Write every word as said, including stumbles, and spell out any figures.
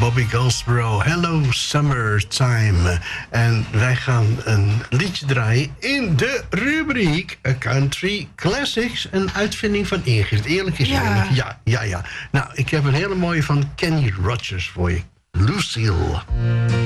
Bobby Goldsboro, Hello Summertime. En wij gaan een liedje draaien in de rubriek Country Classics. Een uitvinding van Ingrid. Eerlijk is ja. eerlijk. Ja, ja, ja. Nou, ik heb een hele mooie van Kenny Rogers voor je. Lucille.